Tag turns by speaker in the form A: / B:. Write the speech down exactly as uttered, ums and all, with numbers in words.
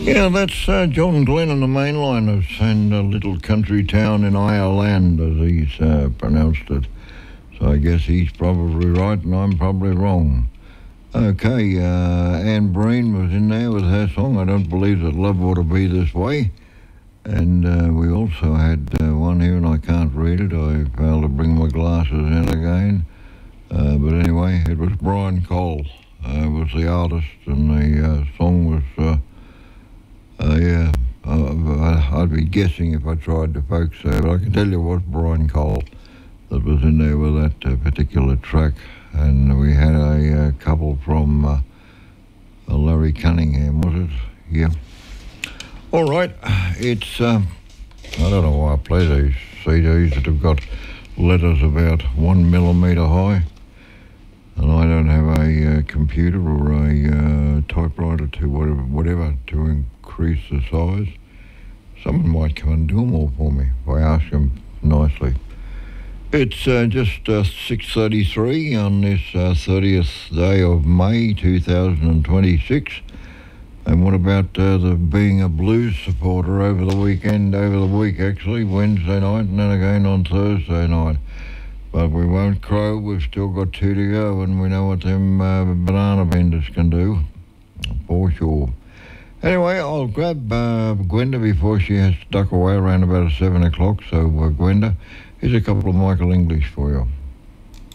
A: Yeah, that's uh, John Glenn on the Mainliners and a little country town in Ireland, as he's uh, pronounced it. So I guess he's probably right and I'm probably wrong. Okay, uh, Anne Breen was in there with her song, I Don't Believe That Love Ought to Be This Way. And uh, we also had uh, one here, and I can't read it. I failed to bring my glasses in again. Uh, but anyway, it was Brian Cole uh, was the artist, and the uh, song was... Uh, Uh, yeah, uh, I'd be guessing if I tried to focus there, but I can tell you it was Brian Cole that was in there with that uh, particular track, and we had a uh, couple from uh, uh, Larry Cunningham, was it? Yeah. All right, it's, um, I don't know why I play these C Ds that have got letters about one millimetre high, and I don't have a uh, computer or a uh, typewriter to whatever, whatever to increase the size. Someone might come and do them all for me if I ask them nicely. It's uh, just uh, six thirty-three on this uh, thirtieth day of May two thousand twenty-six. And what about uh, the being a blues supporter over the weekend, over the week actually, Wednesday night and then again on Thursday night. But we won't crow, we've still got two to go, and we know what them uh, banana vendors can do, for sure. Anyway, I'll grab uh, Gwenda before she has to duck away around about seven o'clock. So, uh, Gwenda, here's a couple of Michael English for you.